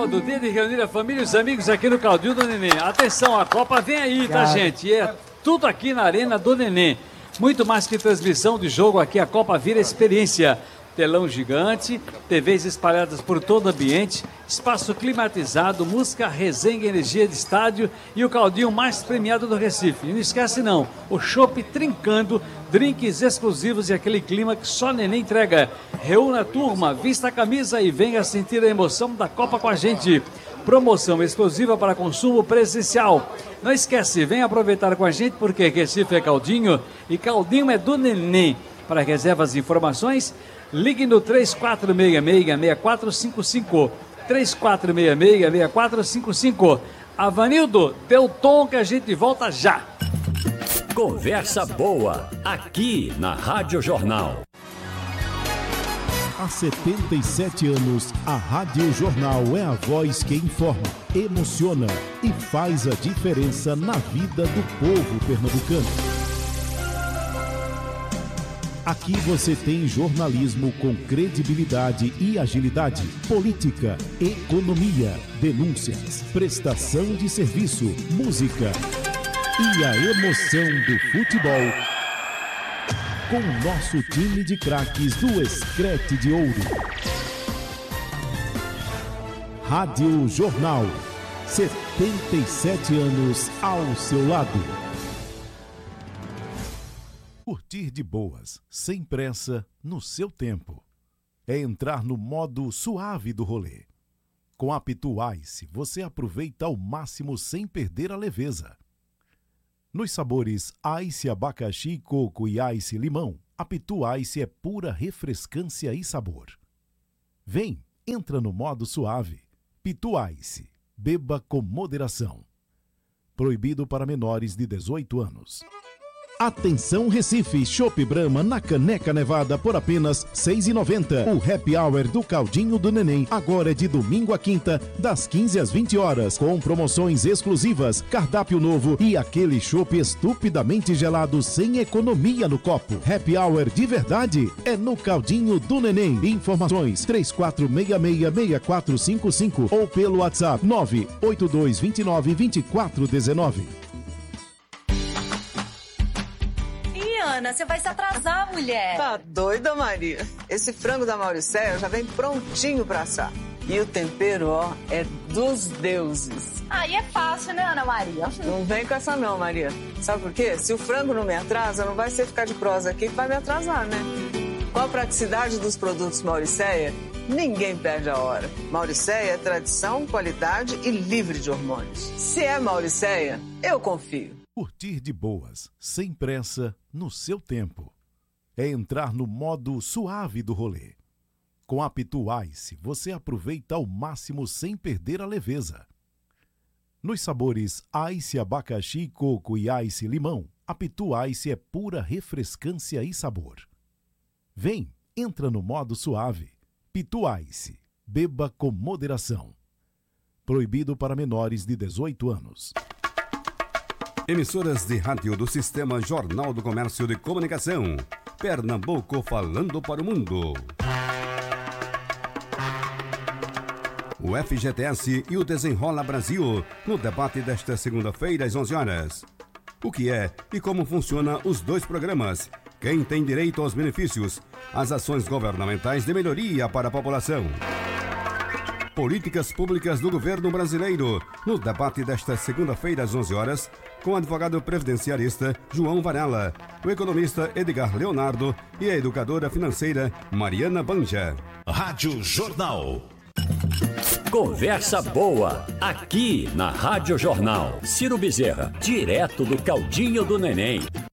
sábado, dia de reunir a família e os amigos aqui no Caldinho do Neném. Atenção, a Copa vem aí, tá, gente? E é tudo aqui na Arena do Neném. Muito mais que transmissão de jogo aqui, a Copa vira experiência. Telão gigante, TVs espalhadas por todo o ambiente, espaço climatizado, música, resenha, energia de estádio e o caldinho mais premiado do Recife. E não esquece não, o chopp trincando, drinks exclusivos e aquele clima que só Neném entrega. Reúna a turma, vista a camisa e venha sentir a emoção da Copa com a gente. Promoção exclusiva para consumo presencial. Não esquece, vem aproveitar com a gente porque Recife é caldinho e caldinho é do Neném. Para reservas e informações, ligue no 3466-6455. 3466-6455. Avanildo, dê o tom que a gente volta já. Conversa boa, aqui na Rádio Jornal. Há 77 anos, a Rádio Jornal é a voz que informa, emociona e faz a diferença na vida do povo pernambucano. Aqui você tem jornalismo com credibilidade e agilidade, política, economia, denúncias, prestação de serviço, música e a emoção do futebol. Com o nosso time de craques do Escrete de Ouro. Rádio Jornal, 77 anos ao seu lado. Curtir de boas, sem pressa, no seu tempo. É entrar no modo suave do rolê. Com a Pitu Ice, você aproveita ao máximo sem perder a leveza. Nos sabores Ice abacaxi, coco e Ice limão, a Pitu Ice é pura refrescância e sabor. Vem, entra no modo suave. Pitu Ice, beba com moderação. Proibido para menores de 18 anos. Atenção Recife, Chopp Brahma na caneca nevada por apenas R$ 6,90. O Happy Hour do Caldinho do Neném agora é de domingo a quinta, das 15 às 20 horas, com promoções exclusivas, cardápio novo e aquele chopp estupidamente gelado sem economia no copo. Happy Hour de verdade é no Caldinho do Neném. Informações 3466-6455 ou pelo WhatsApp 98229-2419. Ana, você vai se atrasar, mulher. Tá doida, Maria? Esse frango da Mauricéia já vem prontinho pra assar. E o tempero, ó, é dos deuses. Aí é fácil, né, Ana Maria? Não vem com essa não, Maria. Sabe por quê? Se o frango não me atrasa, não vai ser ficar de prosa aqui que vai me atrasar, né? Com a praticidade dos produtos Mauricéia, ninguém perde a hora. Mauricéia é tradição, qualidade e livre de hormônios. Se é Mauricéia, eu confio. Curtir de boas, sem pressa, no seu tempo. É entrar no modo suave do rolê. Com a Pitu Ice, você aproveita ao máximo sem perder a leveza. Nos sabores Ice abacaxi, coco e Ice limão, a Pitu Ice é pura refrescância e sabor. Vem, entra no modo suave. Pitu Ice, beba com moderação. Proibido para menores de 18 anos. Emissoras de rádio do Sistema Jornal do Comércio de Comunicação. Pernambuco falando para o mundo. O FGTS e o Desenrola Brasil, no debate desta segunda-feira às 11 horas. O que é e como funciona os dois programas? Quem tem direito aos benefícios? As ações governamentais de melhoria para a população. Políticas públicas do governo brasileiro, no debate desta segunda-feira às 11 horas, com o advogado previdenciarista João Varela, o economista Edgar Leonardo e a educadora financeira Mariana Banja. Rádio Jornal. Conversa boa, aqui na Rádio Jornal. Ciro Bezerra, direto do Caldinho do Neném.